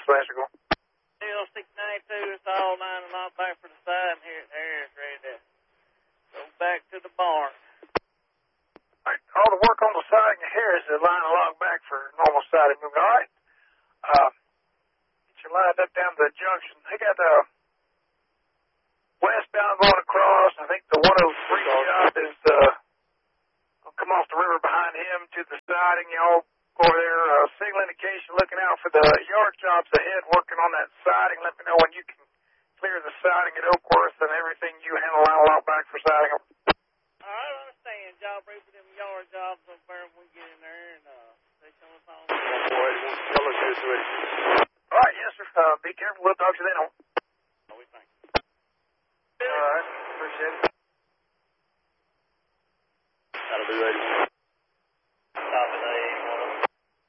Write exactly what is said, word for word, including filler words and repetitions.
Mister Electrical. Steel six ninety-two, it's all line and lock back for the side, and here, there it's ready to go back to the barn. All right, all the work on the siding here is the line and lock back for normal siding. All right. Uh, get you lined up down to the junction. They got the westbound going across. I think the one oh three job is uh, will come off the river behind him to the siding. Y'all go over there, uh, signal indication, looking out for the yard jobs ahead, working on that siding. Let me know when you can clear the siding at Oakworth and everything you handle line and lock back for siding. All right, I understand. Job ready for them yard jobs up there when we get in there and uh, they come up on. All right, yes, sir. Uh, be careful. We'll talk to you then. Oh, we thank you. All right, appreciate it.